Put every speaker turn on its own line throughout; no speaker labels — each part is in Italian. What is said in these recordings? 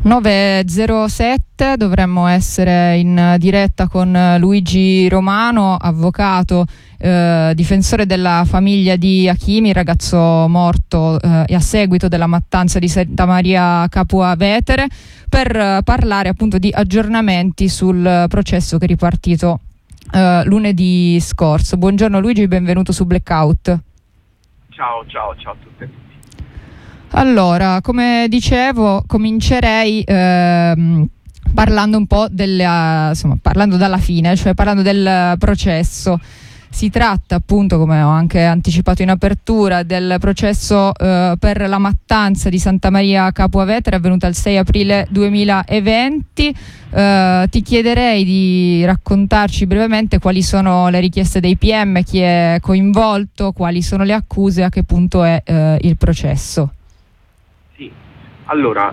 9:07, dovremmo essere in diretta con Luigi Romano, avvocato, difensore della famiglia di Hakimi, il ragazzo morto a seguito della mattanza di Santa Maria Capua Vetere, per parlare appunto di aggiornamenti sul processo che è ripartito lunedì scorso. Buongiorno Luigi, benvenuto su Blackout.
Ciao a tutti.
Allora, come dicevo, comincerei parlando un po' parlando dalla fine, cioè parlando del processo. Si tratta appunto, come ho anche anticipato in apertura, del processo per la mattanza di Santa Maria Capua Vetere, avvenuta il 6 aprile 2020. Ti chiederei di raccontarci brevemente quali sono le richieste dei PM, chi è coinvolto, quali sono le accuse, a che punto è il processo.
Sì, allora,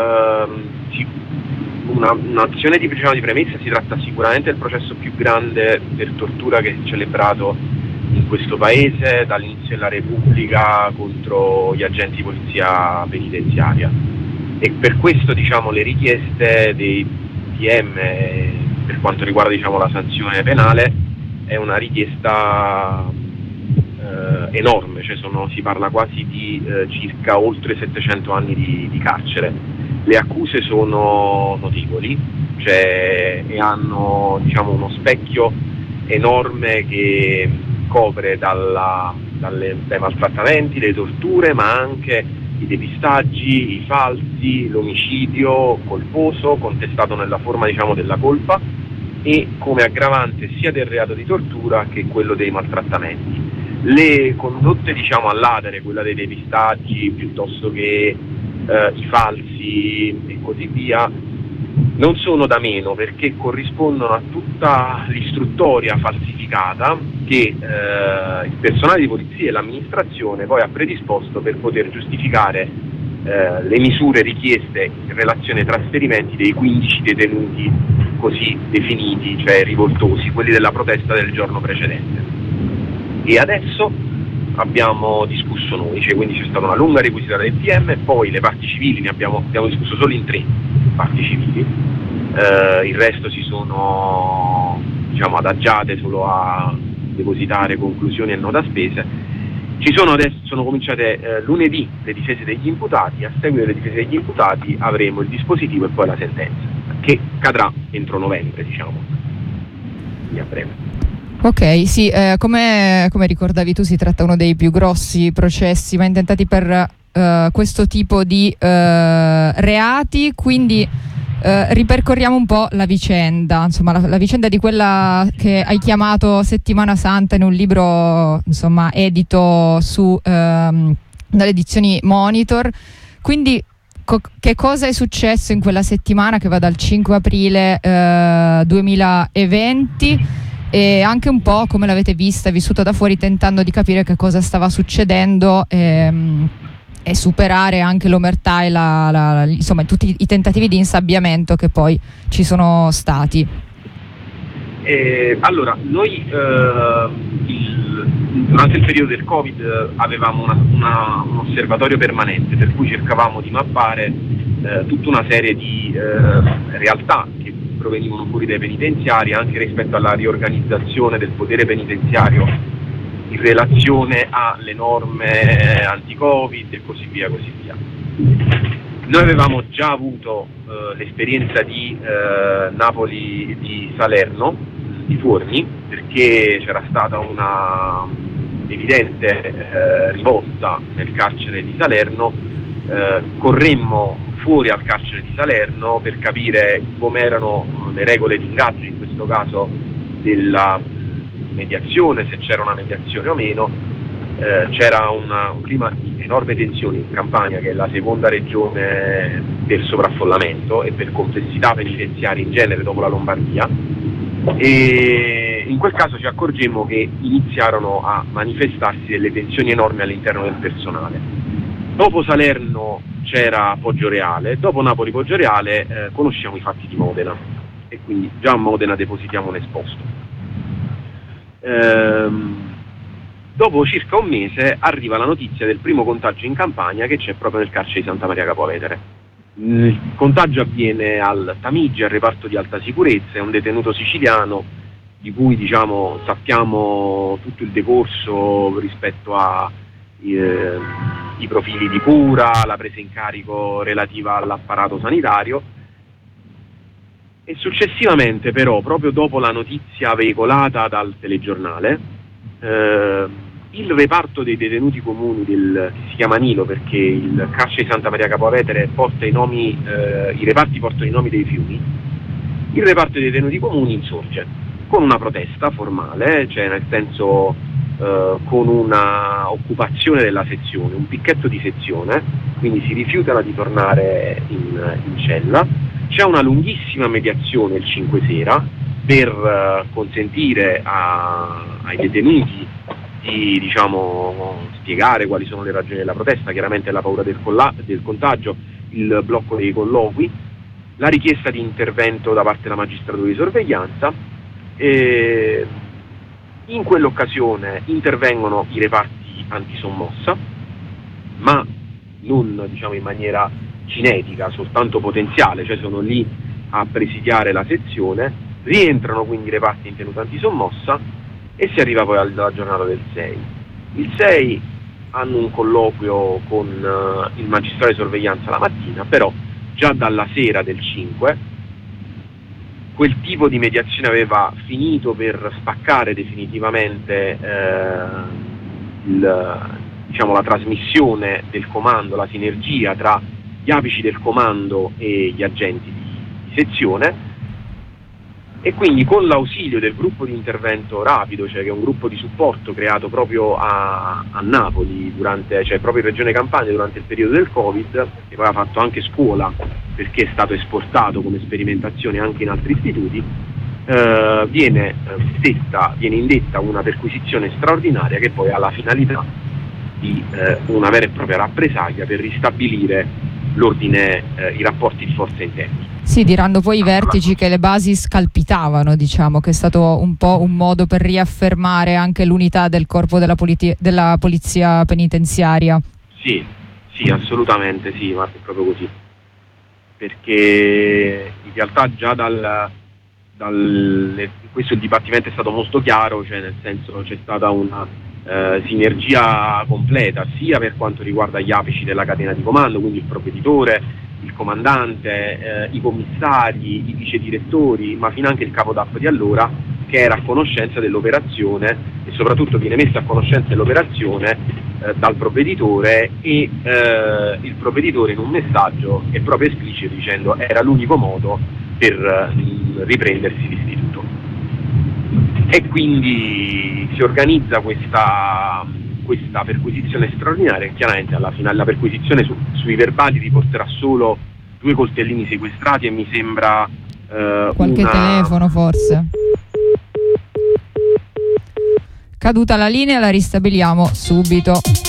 un'azione di premessa. Si tratta sicuramente del processo più grande per tortura che si è celebrato in questo paese dall'inizio della Repubblica contro gli agenti di polizia penitenziaria, e per questo le richieste dei PM per quanto riguarda la sanzione penale è una richiesta enorme, cioè si parla quasi di circa oltre 700 anni di carcere. Le accuse sono notevoli, e hanno uno specchio enorme che copre dai maltrattamenti, le torture, ma anche i depistaggi, i falsi, l'omicidio colposo contestato nella forma della colpa, e come aggravante sia del reato di tortura che quello dei maltrattamenti. Le condotte a latere, quella dei depistaggi piuttosto che i falsi e così via, non sono da meno, perché corrispondono a tutta l'istruttoria falsificata che il personale di polizia e l'amministrazione poi ha predisposto per poter giustificare le misure richieste in relazione ai trasferimenti dei 15 detenuti così definiti, cioè rivoltosi, quelli della protesta del giorno precedente. E adesso abbiamo discusso noi, quindi c'è stata una lunga requisita del PM, poi le parti civili ne abbiamo discusso solo in 3 parti civili, il resto si sono adagiate solo a depositare conclusioni e nota spese. Sono cominciate lunedì le difese degli imputati, a seguito delle difese degli imputati avremo il dispositivo e poi la sentenza, che cadrà entro novembre, quindi a breve.
Ok, sì, come ricordavi tu, si tratta uno dei più grossi processi mai intentati per questo tipo di reati, quindi ripercorriamo un po' la vicenda, la vicenda di quella che hai chiamato Settimana Santa in un libro edito dalle edizioni Monitor. Quindi che cosa è successo in quella settimana che va dal 5 aprile 2020? E anche un po' come l'avete vista e vissuta da fuori, tentando di capire che cosa stava succedendo e superare anche l'omertà e tutti i tentativi di insabbiamento che poi ci sono stati.
Allora, noi durante il periodo del Covid avevamo un osservatorio permanente, per cui cercavamo di mappare tutta una serie di realtà che provenivano fuori dai penitenziari, anche rispetto alla riorganizzazione del potere penitenziario in relazione alle norme anti-Covid e così via. Noi avevamo già avuto l'esperienza di Napoli, di Salerno, di Fuorni, perché c'era stata una evidente rivolta nel carcere di Salerno. Corremmo fuori al carcere di Salerno per capire come erano le regole di ingaggio, in questo caso della mediazione, se c'era una mediazione o meno. C'era un clima di enorme tensione in Campania, che è la seconda regione per sovraffollamento e per complessità penitenziaria in genere dopo la Lombardia, e in quel caso ci accorgemmo che iniziarono a manifestarsi delle tensioni enormi all'interno del personale. Dopo Salerno c'era Poggioreale, dopo Napoli Poggioreale conosciamo i fatti di Modena, e quindi già a Modena depositiamo un esposto. Dopo circa un mese arriva la notizia del primo contagio in Campania, che c'è proprio nel carcere di Santa Maria Capua Vetere. Il contagio avviene al Tamigi, al reparto di alta sicurezza, è un detenuto siciliano di cui sappiamo tutto il decorso rispetto i profili di cura, la presa in carico relativa all'apparato sanitario, e successivamente però, proprio dopo la notizia veicolata dal telegiornale, il reparto dei detenuti comuni che si chiama Nilo, perché il carcere di Santa Maria Capua Vetere porta i reparti portano i nomi dei fiumi, il reparto dei detenuti comuni insorge con una protesta formale, cioè nel senso con una occupazione della sezione, un picchetto di sezione, quindi si rifiutano di tornare in cella. C'è una lunghissima mediazione il 5 sera per consentire ai detenuti di spiegare quali sono le ragioni della protesta, chiaramente la paura del contagio, il blocco dei colloqui, la richiesta di intervento da parte della magistratura di sorveglianza. In quell'occasione intervengono i reparti antisommossa, ma non in maniera cinetica, soltanto potenziale, cioè sono lì a presidiare la sezione. Rientrano quindi i reparti in tenuta antisommossa e si arriva poi alla giornata del 6. Il 6 hanno un colloquio con il magistrato di sorveglianza la mattina, però già dalla sera del 5 quel tipo di mediazione aveva finito per spaccare definitivamente la trasmissione del comando, la sinergia tra gli apici del comando e gli agenti di sezione, e quindi con l'ausilio del gruppo di intervento rapido, cioè che è un gruppo di supporto creato proprio a Napoli proprio in Regione Campania durante il periodo del Covid, che poi ha fatto anche scuola perché è stato esportato come sperimentazione anche in altri istituti, viene indetta una perquisizione straordinaria che poi ha la finalità di una vera e propria rappresaglia per ristabilire l'ordine, i rapporti di forza interni.
Sì, diranno poi i vertici che le basi scalpitavano, che è stato un po' un modo per riaffermare anche l'unità del corpo della polizia penitenziaria.
Sì, assolutamente sì, ma è proprio così. Perché in realtà già questo il dibattimento è stato molto chiaro, cioè nel senso c'è stata una sinergia completa sia per quanto riguarda gli apici della catena di comando, quindi il provveditore, il comandante, i commissari, i vicedirettori, ma finanche il capo DAP di allora, che era a conoscenza dell'operazione e soprattutto viene messo a conoscenza dell'operazione dal provveditore, e il provveditore in un messaggio è proprio esplicito dicendo era l'unico modo per riprendersi l'istituto. E quindi si organizza questa perquisizione straordinaria. Chiaramente alla fine la perquisizione sui verbali riporterà solo 2 coltellini sequestrati e mi sembra
qualche telefono forse. Caduta la linea, la ristabiliamo subito.